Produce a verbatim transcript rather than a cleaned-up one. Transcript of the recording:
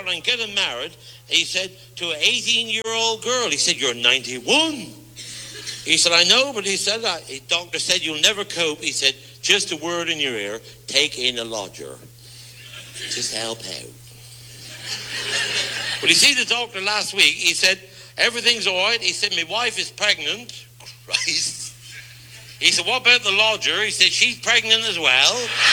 darling, getting married, he said, to an eighteen-year-old girl. He said, you're ninety-one. He said, I know, but he said, uh, the doctor said, you'll never cope. He said, just a word in your ear, take in a lodger. Just help out. Well, you see the doctor last week, he said, everything's all right. He said, my wife is pregnant. Christ. He said, what about the lodger? He said, she's pregnant as well.